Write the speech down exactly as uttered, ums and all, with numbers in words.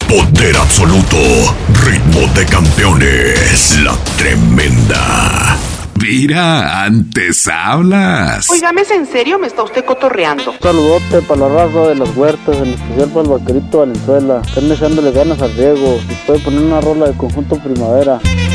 Poder absoluto, ritmo de campeones, la tremenda. Mira, antes hablas. Óigame, ¿es en serio? ¿Me está usted cotorreando? Un saludote para la raza de las huertas, en especial para el vaquerito Valenzuela. Están echándole ganas al riego y puede poner una rola de Conjunto Primavera.